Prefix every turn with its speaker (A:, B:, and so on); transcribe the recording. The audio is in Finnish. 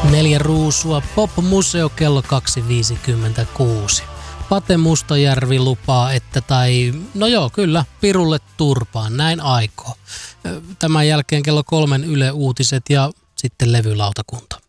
A: 4 ruusua Pop-museo kello 2.56. Pate Mustajärvi lupaa, että kyllä, pirulle turpaan, näin aikoo. Tämän jälkeen kello 3 Yle Uutiset ja sitten levylautakunta.